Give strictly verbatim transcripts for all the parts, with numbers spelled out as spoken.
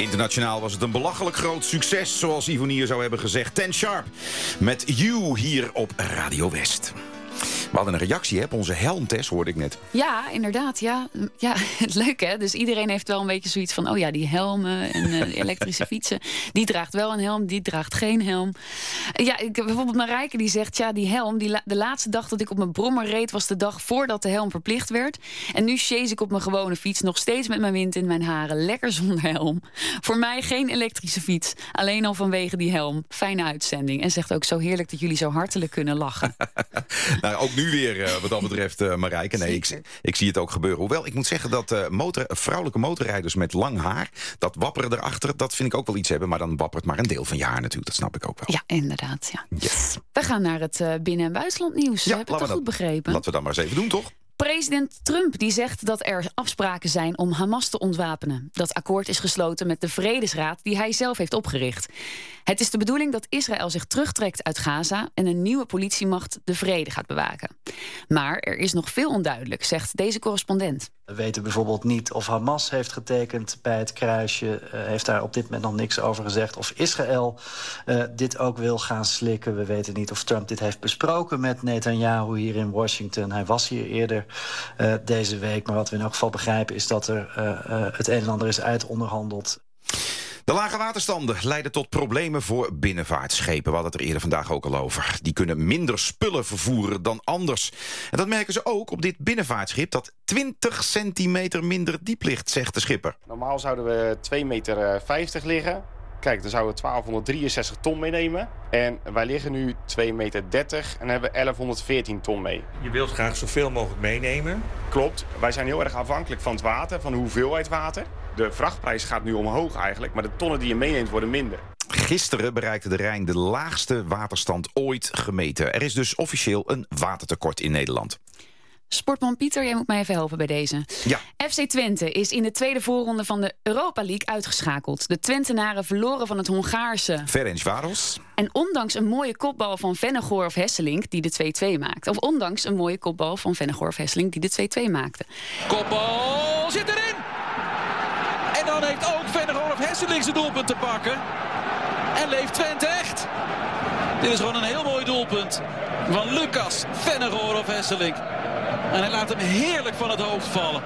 Internationaal was het een belachelijk groot succes, zoals Yvonnier zou hebben gezegd. Ten Sharp met You hier op Radio West. We hadden een reactie hè, op onze helmtest, hoorde ik net. Ja, inderdaad. Ja. Ja, leuk hè. Dus iedereen heeft wel een beetje zoiets van... oh ja, die helmen en uh, elektrische fietsen. Die draagt wel een helm, die draagt geen helm. Ja, ik, bijvoorbeeld Marijke die zegt... ja, die helm, die la- de laatste dag dat ik op mijn brommer reed... was de dag voordat de helm verplicht werd. En nu chase ik op mijn gewone fiets... nog steeds met mijn wind in mijn haren. Lekker zonder helm. Voor mij geen elektrische fiets. Alleen al vanwege die helm. Fijne uitzending. En zegt ook zo heerlijk dat jullie zo hartelijk kunnen lachen. Nou, ook nu weer uh, wat dat betreft, uh, Marijke. Nee, ik, ik zie het ook gebeuren. Hoewel, ik moet zeggen dat uh, motor, vrouwelijke motorrijders met lang haar... dat wapperen erachter, dat vind ik ook wel iets hebben. Maar dan wappert maar een deel van je haar natuurlijk. Dat snap ik ook wel. Ja, inderdaad. Ja. Yes. We gaan naar het uh, binnen- en buitenlandnieuws. Ja, Heb ik het dat goed begrepen? Laten we dat maar eens even doen, toch? President Trump die zegt dat er afspraken zijn om Hamas te ontwapenen. Dat akkoord is gesloten met de Vredesraad die hij zelf heeft opgericht. Het is de bedoeling dat Israël zich terugtrekt uit Gaza... en een nieuwe politiemacht de vrede gaat bewaken. Maar er is nog veel onduidelijk, zegt deze correspondent. We weten bijvoorbeeld niet of Hamas heeft getekend bij het kruisje. Uh, heeft daar op dit moment nog niks over gezegd. Of Israël uh, dit ook wil gaan slikken. We weten niet of Trump dit heeft besproken met Netanyahu hier in Washington. Hij was hier eerder uh, deze week. Maar wat we in elk geval begrijpen is dat er uh, uh, het een en ander is uitonderhandeld. De lage waterstanden leiden tot problemen voor binnenvaartschepen. We hadden het er eerder vandaag ook al over. Die kunnen minder spullen vervoeren dan anders. En dat merken ze ook op dit binnenvaartschip... dat twintig centimeter minder diep ligt, zegt de schipper. Normaal zouden we twee meter vijftig liggen. Kijk, dan zouden we twaalfhonderddrieënzestig ton meenemen. En wij liggen nu twee meter dertig en hebben elfhonderdveertien ton mee. Je wilt graag zoveel mogelijk meenemen. Klopt. Wij zijn heel erg afhankelijk van het water, van de hoeveelheid water. De vrachtprijs gaat nu omhoog eigenlijk, maar de tonnen die je meeneemt worden minder. Gisteren bereikte de Rijn de laagste waterstand ooit gemeten. Er is dus officieel een watertekort in Nederland. Sportman Pieter, jij moet mij even helpen bij deze. Ja. F C Twente is in de tweede voorronde van de Europa League uitgeschakeld. De Twentenaren verloren van het Hongaarse Ferencváros. En ondanks een mooie kopbal van Vennegoor of Hesselink die de twee-twee maakte. Of ondanks een mooie kopbal van Vennegoor of Hesselink die de twee-twee maakte. Kopbal zit erin! En dan heeft ook Vennegoor of Hesselink zijn doelpunt te pakken. En leeft Twente echt. Dit is gewoon een heel mooi doelpunt van Lucas Vennegoor of Hesselink. En hij laat hem heerlijk van het hoofd vallen.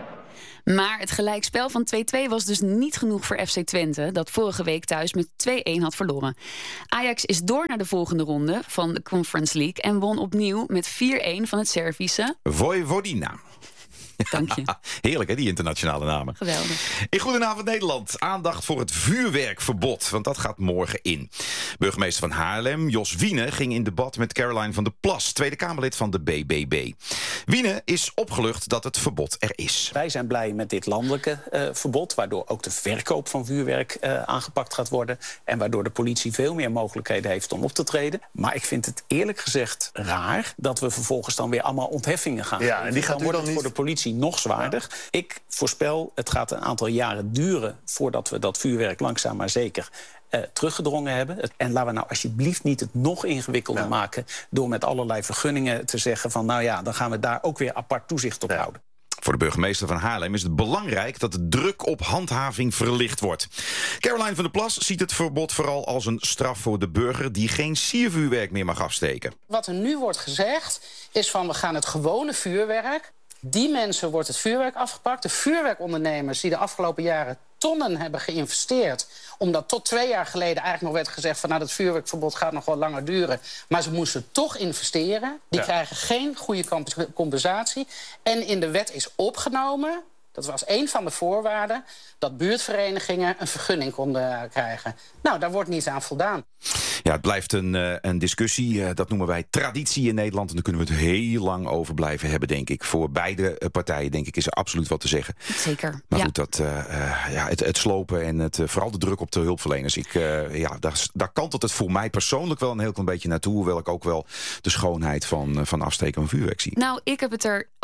Maar het gelijkspel van twee-twee was dus niet genoeg voor F C Twente... dat vorige week thuis met twee-een had verloren. Ajax is door naar de volgende ronde van de Conference League... en won opnieuw met vier-een van het Servische Vojvodina. Dank je. Heerlijk, hè, die internationale namen. Geweldig. In Goedenavond Nederland, aandacht voor het vuurwerkverbod. Want dat gaat morgen in. Burgemeester van Haarlem, Jos Wiene, ging in debat met Caroline van der Plas... Tweede Kamerlid van de B B B. Wiene is opgelucht dat het verbod er is. Wij zijn blij met dit landelijke uh, verbod... waardoor ook de verkoop van vuurwerk uh, aangepakt gaat worden... en waardoor de politie veel meer mogelijkheden heeft om op te treden. Maar ik vind het eerlijk gezegd raar... dat we vervolgens dan weer allemaal ontheffingen gaan ja, geven. En die gaat dan wordt dan het niet... voor de politie nog zwaarder. Ja. Ik voorspel, het gaat een aantal jaren duren... voordat we dat vuurwerk langzaam maar zeker uh, teruggedrongen hebben. En laten we nou alsjeblieft niet het nog ingewikkelder ja. maken... door met allerlei vergunningen te zeggen van... nou ja, dan gaan we daar ook weer apart toezicht op ja. houden. Voor de burgemeester van Haarlem is het belangrijk dat de druk op handhaving verlicht wordt. Caroline van der Plas ziet het verbod vooral als een straf voor de burger... die geen siervuurwerk meer mag afsteken. Wat er nu wordt gezegd is van we gaan het gewone vuurwerk... Die mensen wordt het vuurwerk afgepakt. De vuurwerkondernemers die de afgelopen jaren tonnen hebben geïnvesteerd... omdat tot twee jaar geleden eigenlijk nog werd gezegd... van nou, dat vuurwerkverbod gaat nog wel langer duren. Maar ze moesten toch investeren. Die ja. krijgen geen goede compensatie. En in de wet is opgenomen... dat was één van de voorwaarden... dat buurtverenigingen een vergunning konden krijgen. Nou, daar wordt niet aan voldaan. Ja, het blijft een, uh, een discussie. Uh, dat noemen wij traditie in Nederland. En daar kunnen we het heel lang over blijven hebben, denk ik. Voor beide uh, partijen, denk ik, is er absoluut wat te zeggen. Zeker. Maar ja. goed, dat, uh, uh, ja, het, het slopen en het, uh, vooral de druk op de hulpverleners. Ik, uh, ja, daar, daar kantelt het voor mij persoonlijk wel een heel klein beetje naartoe. Hoewel ik ook wel de schoonheid van, uh, van afsteken van vuurwerk zie. Nou, ik heb het er ook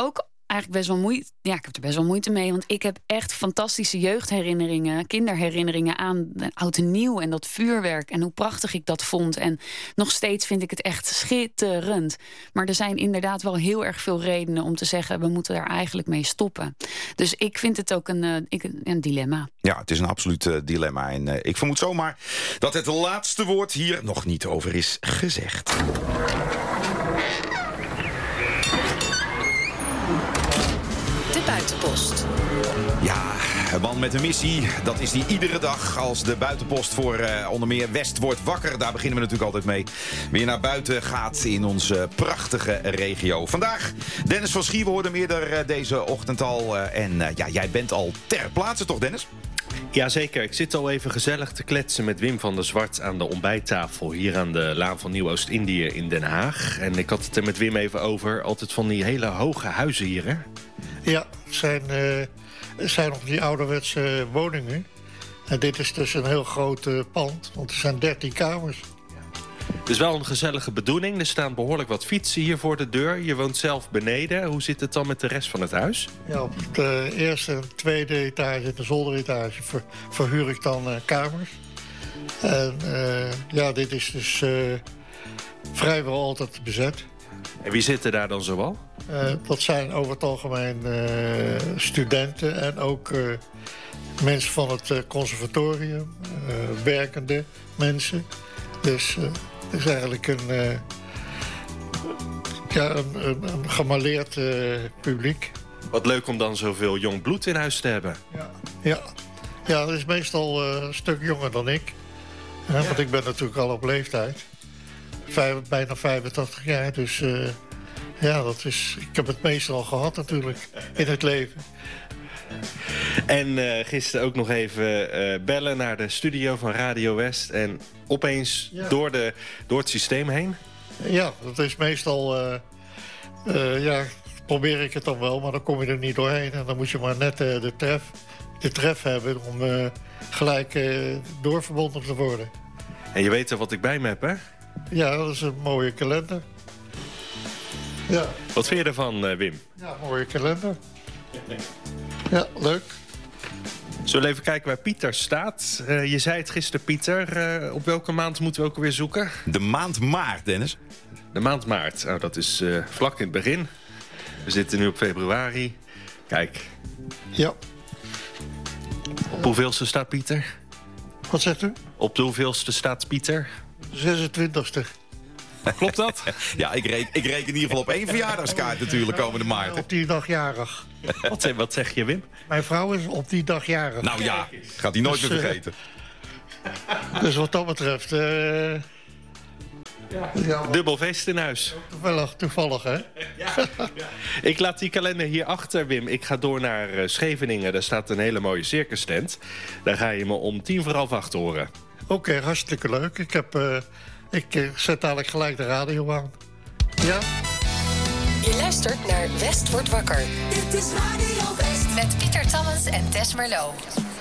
eigenlijk best wel moeite. Ja, ik heb er best wel moeite mee. Want ik heb echt fantastische jeugdherinneringen, kinderherinneringen aan oud en nieuw en dat vuurwerk en hoe prachtig ik dat vond. En nog steeds vind ik het echt schitterend. Maar er zijn inderdaad wel heel erg veel redenen om te zeggen, we moeten daar eigenlijk mee stoppen. Dus ik vind het ook een, uh, ik, een dilemma. Ja, het is een absoluut uh, dilemma. En uh, ik vermoed zomaar dat het laatste woord hier nog niet over is gezegd. De buitenpost. Ja, een man met een missie. Dat is die iedere dag als de buitenpost voor uh, onder meer West wordt wakker. Daar beginnen we natuurlijk altijd mee. Weer naar buiten gaat in onze prachtige regio. Vandaag Dennis van Schie. We hoorden hem eerder uh, deze ochtend al. Uh, en uh, ja, jij bent al ter plaatse toch, Dennis? Jazeker, ik zit al even gezellig te kletsen met Wim van der Zwart aan de ontbijttafel hier aan de Laan van Nieuw-Oost-Indië in Den Haag. En ik had het er met Wim even over, altijd van die hele hoge huizen hier, hè? Ja, het zijn, uh, zijn nog die ouderwetse woningen. En dit is dus een heel groot uh, pand, want er zijn dertien kamers. Het is wel een gezellige bedoeling. Er staan behoorlijk wat fietsen hier voor de deur. Je woont zelf beneden. Hoe zit het dan met de rest van het huis? Ja, op de eerste en tweede etage en de zolderetage ver, verhuur ik dan uh, kamers. En uh, ja, dit is dus uh, vrijwel altijd bezet. En wie zitten daar dan zoal? Uh, dat zijn over het algemeen uh, studenten en ook uh, mensen van het uh, conservatorium, uh, werkende mensen. Dus uh, het is eigenlijk een, uh, ja, een, een, een gemaleerd uh, publiek. Wat leuk om dan zoveel jong bloed in huis te hebben. Ja, ja. ja dat is meestal uh, een stuk jonger dan ik. Ja, ja. Want ik ben natuurlijk al op leeftijd. Vijf, bijna vijfentachtig jaar, dus uh, ja, dat is, ik heb het meestal al gehad natuurlijk in het leven. En uh, gisteren ook nog even uh, bellen naar de studio van Radio West. En opeens ja. door, de, door het systeem heen? Ja, dat is meestal... Uh, uh, ja, probeer ik het dan wel, maar dan kom je er niet doorheen. En dan moet je maar net uh, de, tref, de tref hebben om uh, gelijk uh, doorverbonden te worden. En je weet er wat ik bij me heb, hè? Ja, dat is een mooie kalender. Ja. Wat vind je ervan, uh, Wim? Ja, mooie kalender. Ja, leuk. Zullen we even kijken waar Pieter staat? Uh, je zei het gisteren, Pieter. Uh, op welke maand moeten we ook weer zoeken? De maand maart, Dennis. De maand maart. Oh, dat is uh, vlak in het begin. We zitten nu op februari. Kijk. Ja. Op hoeveelste staat Pieter? Wat zegt u? Op de hoeveelste staat Pieter? zesentwintigste. Klopt dat? Ja, ik reken, ik reken in ieder geval op één verjaardagskaart natuurlijk komende maart. Op die dag jarig. Wat, wat zeg je, Wim? Mijn vrouw is op die dag jarig. Nou ja, gaat hij nooit dus, meer vergeten. Uh, dus wat dat betreft... Uh, ja. Ja, dubbel feest in huis. Toevallig, toevallig hè? Ja, ja. Ik laat die kalender hier achter, Wim. Ik ga door naar uh, Scheveningen. Daar staat een hele mooie circus tent. Daar ga je me om tien voor half acht horen. Oké, okay, hartstikke leuk. Ik, heb, uh, ik uh, zet dadelijk gelijk de radio aan. Ja? Je luistert naar West wordt wakker. Dit is Radio West. Met Pieter Tammens en Tess Merlot.